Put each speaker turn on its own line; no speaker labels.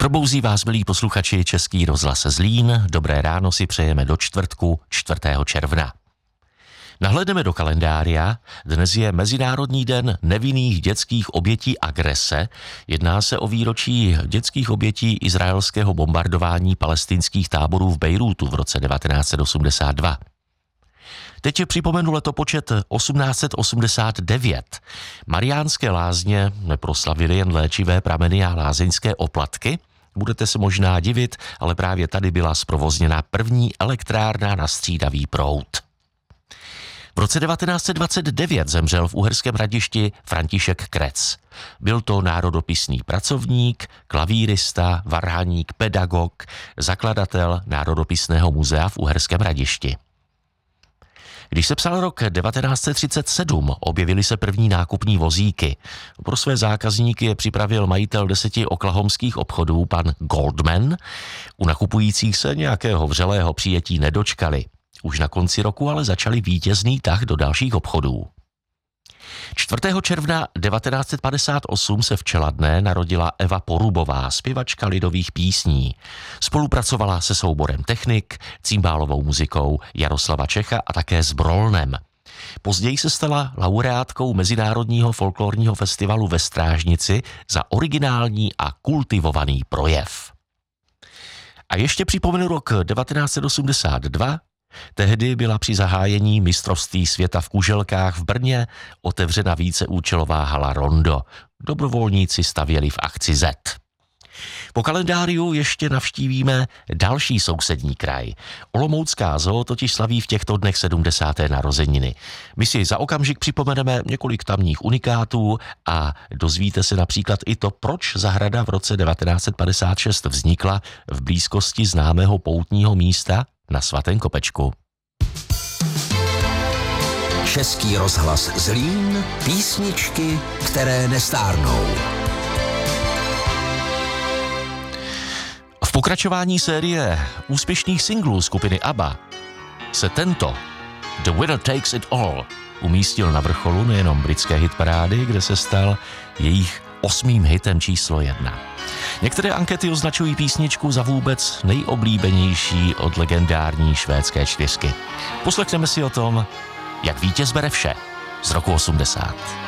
Probouzí vás, milí posluchači, Český rozhlas Zlín. Dobré ráno si přejeme do čtvrtku 4. června. Nahlédneme do kalendária. Dnes je Mezinárodní den nevinných dětských obětí agrese. Jedná se o výročí dětských obětí izraelského bombardování palestinských táborů v Bejrútu v roce 1982. Teď připomenu letopočet 1889. Mariánské lázně neproslavily jen léčivé prameny a lázeňské oplatky. Budete se možná divit, ale právě tady byla zprovozněna první elektrárna na střídavý proud. V roce 1929 zemřel v Uherském Hradišti František Krec. Byl to národopisný pracovník, klavírista, varhaník, pedagog, zakladatel Národopisného muzea v Uherském Hradišti. Když se psal rok 1937, objevily se první nákupní vozíky. Pro své zákazníky je připravil majitel 10 oklahomských obchodů, pan Goldman. U nakupujících se nějakého vřelého přijetí nedočkali. Už na konci roku ale začali vítězný tah do dalších obchodů. 4. června 1958 se v Čeladné narodila Eva Porubová, zpěvačka lidových písní. Spolupracovala se souborem Technik, cimbálovou muzikou Jaroslava Čecha a také s Brolnem. Později se stala laureátkou Mezinárodního folklorního festivalu ve Strážnici za originální a kultivovaný projev. A ještě připomenu rok 1982. Tehdy byla při zahájení mistrovství světa v kuželkách v Brně otevřena víceúčelová hala Rondo. Dobrovolníci stavěli v akci Z. Po kalendáriu ještě navštívíme další sousední kraj. Olomoucká zoo totiž slaví v těchto dnech 70. narozeniny. My si za okamžik připomeneme několik tamních unikátů a dozvíte se například i to, proč zahrada v roce 1956 vznikla v blízkosti známého poutního místa na Svatém Kopečku.
Český rozhlas Zlín, písničky, které nestárnou.
V pokračování série úspěšných singlů skupiny ABBA se tento The Winner Takes It All umístil na vrcholu nejenom britské hitparády, kde se stal jejich 8. hitem číslo 1. Některé ankety označují písničku za vůbec nejoblíbenější od legendární švédské čtyřky. Poslechneme si o tom, jak vítěz bere vše z roku 80.